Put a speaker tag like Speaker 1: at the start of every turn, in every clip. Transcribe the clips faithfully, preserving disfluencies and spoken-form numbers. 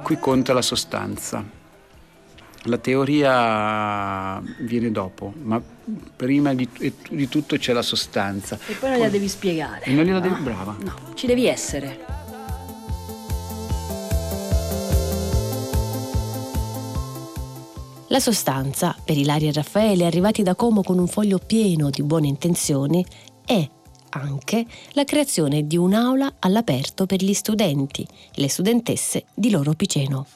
Speaker 1: qui conta la sostanza. La teoria viene dopo, ma prima di, di tutto c'è la sostanza.
Speaker 2: E poi non gliela devi spiegare.
Speaker 1: E non gliela
Speaker 2: no?
Speaker 1: devi, brava.
Speaker 2: No, ci devi essere.
Speaker 3: La sostanza, per Ilaria e Raffaele, arrivati da Como con un foglio pieno di buone intenzioni, è anche la creazione di un'aula all'aperto per gli studenti, le studentesse di Loro Piceno.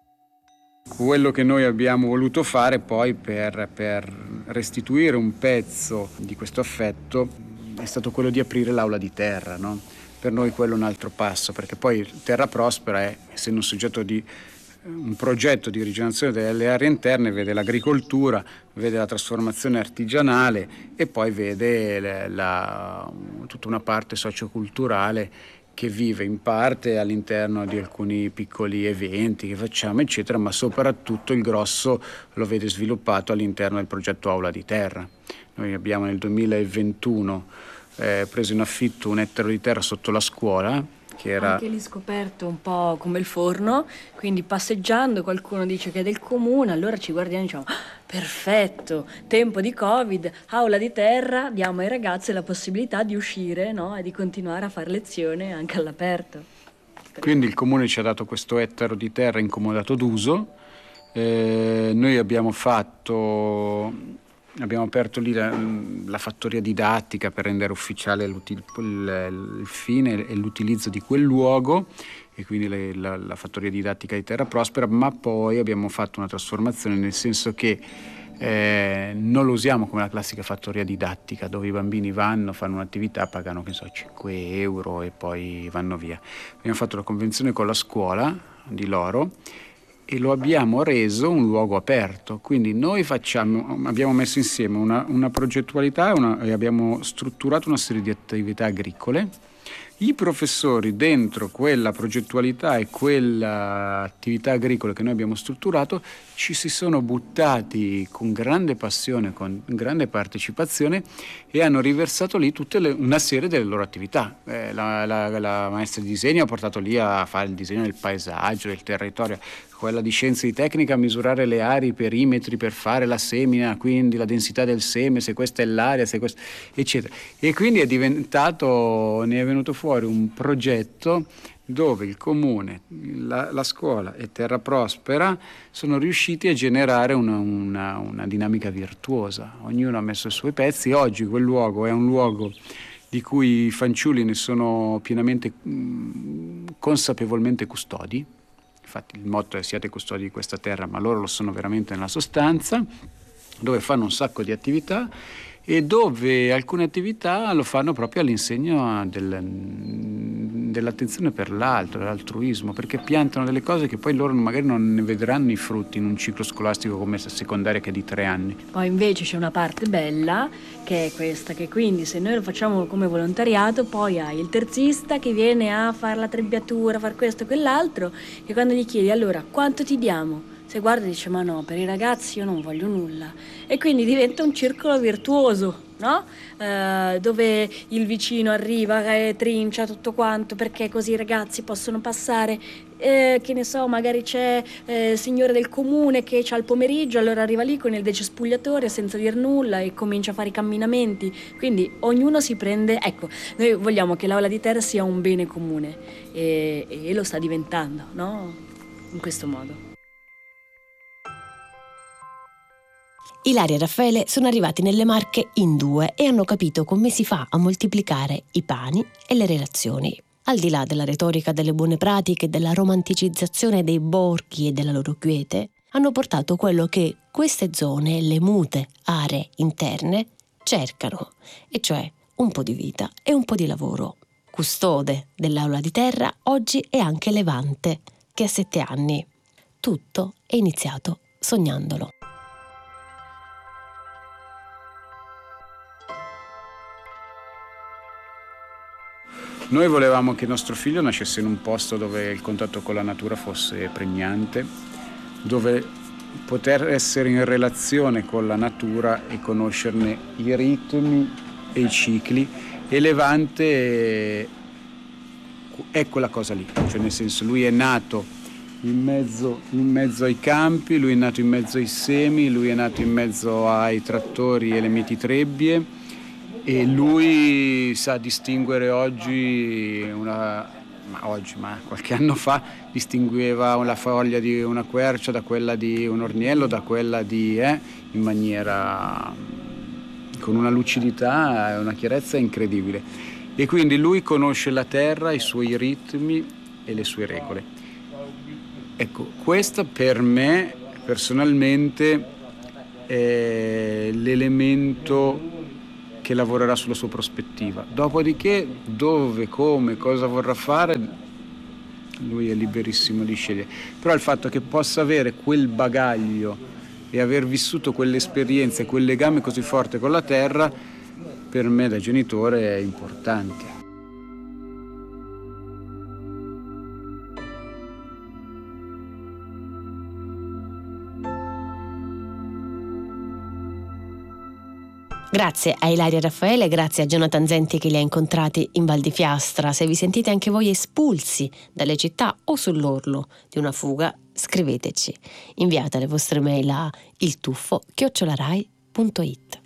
Speaker 1: Quello che noi abbiamo voluto fare poi per, per restituire un pezzo di questo affetto è stato quello di aprire l'aula di terra, no? Per noi quello è un altro passo, perché poi Terra Prospera è, essendo un soggetto di un progetto di rigenerazione delle aree interne, vede l'agricoltura, vede la trasformazione artigianale e poi vede la, la, tutta una parte socioculturale che vive in parte all'interno di alcuni piccoli eventi che facciamo, eccetera, ma soprattutto il grosso lo vede sviluppato all'interno del progetto Aula di Terra. Noi abbiamo nel duemilaventuno eh, preso in affitto un ettaro di terra sotto la scuola, che era...
Speaker 2: Anche lì scoperto un po' come il forno, quindi passeggiando qualcuno dice che è del comune, allora ci guardiamo e diciamo ah, perfetto, tempo di Covid, aula di terra, diamo ai ragazzi la possibilità di uscire, no? E di continuare a fare lezione anche all'aperto.
Speaker 1: Quindi il comune ci ha dato questo ettaro di terra incomodato d'uso, eh, noi abbiamo fatto... Abbiamo aperto lì la, la fattoria didattica per rendere ufficiale il, il fine e l'utilizzo di quel luogo e quindi le, la, la fattoria didattica di Terra Prospera, ma poi abbiamo fatto una trasformazione nel senso che eh, non lo usiamo come la classica fattoria didattica dove i bambini vanno, fanno un'attività, pagano che so, cinque euro e poi vanno via. Abbiamo fatto la convenzione con la scuola di Loro e lo abbiamo reso un luogo aperto, quindi noi facciamo, abbiamo messo insieme una, una progettualità una, e abbiamo strutturato una serie di attività agricole. I professori dentro quella progettualità e quella attività agricola che noi abbiamo strutturato ci si sono buttati con grande passione, con grande partecipazione e hanno riversato lì tutte le, una serie delle loro attività. Eh, la, la, la maestra di disegno ha portato lì a fare il disegno del paesaggio, del territorio, quella di scienze di tecnica a misurare le aree, i perimetri per fare la semina, quindi la densità del seme, se questa è l'area, se questa, eccetera. E quindi è diventato, ne è venuto fuori un progetto dove il comune, la, la scuola e Terra Prospera sono riusciti a generare una, una, una dinamica virtuosa. Ognuno ha messo i suoi pezzi. Oggi quel luogo è un luogo di cui i fanciulli ne sono pienamente, mh, consapevolmente custodi. Infatti il motto è siate custodi di questa terra, ma loro lo sono veramente nella sostanza, dove fanno un sacco di attività e dove alcune attività lo fanno proprio all'insegna del, dell'attenzione per l'altro, dell'altruismo, perché piantano delle cose che poi loro magari non ne vedranno i frutti in un ciclo scolastico come secondaria che è di tre anni.
Speaker 2: Poi invece c'è una parte bella che è questa, che quindi se noi lo facciamo come volontariato poi hai il terzista che viene a fare la trebbiatura, a fare questo e quell'altro e quando gli chiedi allora quanto ti diamo? Se guarda dice ma no, per i ragazzi io non voglio nulla e quindi diventa un circolo virtuoso, no? Eh, dove il vicino arriva e trincia tutto quanto perché così i ragazzi possono passare, eh, che ne so, magari c'è eh, il signore del comune che c'ha il pomeriggio, allora arriva lì con il decespugliatore senza dir nulla e comincia a fare i camminamenti, quindi ognuno si prende, ecco, noi vogliamo che l'Aula di Terra sia un bene comune e, e lo sta diventando, no? In questo modo.
Speaker 3: Ilaria e Raffaele sono arrivati nelle Marche in due e hanno capito come si fa a moltiplicare i pani e le relazioni. Al di là della retorica delle buone pratiche, della romanticizzazione dei borghi e della loro quiete, hanno portato quello che queste zone, le mute aree interne, cercano, e cioè un po' di vita e un po' di lavoro. Custode dell'Aula di Terra oggi è anche Levante, che ha sette anni. Tutto è iniziato sognandolo.
Speaker 1: Noi volevamo che il nostro figlio nascesse in un posto dove il contatto con la natura fosse pregnante, dove poter essere in relazione con la natura e conoscerne i ritmi e i cicli. E Levante è quella cosa lì, cioè nel senso lui è nato in mezzo, in mezzo ai campi, lui è nato in mezzo ai semi, lui è nato in mezzo ai trattori e le mititrebbie, e lui sa distinguere oggi, una, ma oggi, ma qualche anno fa, distingueva la foglia di una quercia da quella di un orniello, da quella di, eh, in maniera, con una lucidità e una chiarezza incredibile. E quindi lui conosce la terra, i suoi ritmi e le sue regole. Ecco, questa per me personalmente è l'elemento che lavorerà sulla sua prospettiva. Dopodiché, dove, come, cosa vorrà fare, lui è liberissimo di scegliere. Però il fatto che possa avere quel bagaglio e aver vissuto quell'esperienza e quel legame così forte con la terra, per me da genitore è importante.
Speaker 3: Grazie a Ilaria Raffaele, grazie a Jonathan Zenti che li ha incontrati in Val di Fiastra. Se vi sentite anche voi espulsi dalle città o sull'orlo di una fuga, scriveteci. Inviate le vostre mail a iltuffo chiocciola rai punto it.